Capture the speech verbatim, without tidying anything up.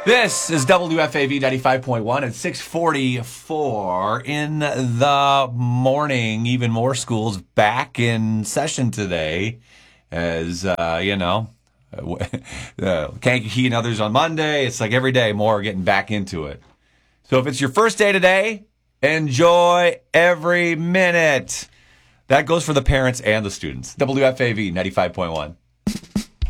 This is W F A V ninety-five point one at six forty-four in the morning. Even more schools back in session today as, uh, you know, uh, Kankakee and others on Monday. It's like every day more getting back into it. So if it's your first day today, enjoy every minute. That goes for the parents and the students. W F A V ninety-five point one.